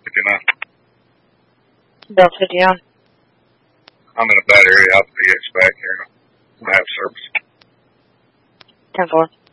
59. Bell 59. I'm in a bad area. I'll be expecting here. I have service. 10-4.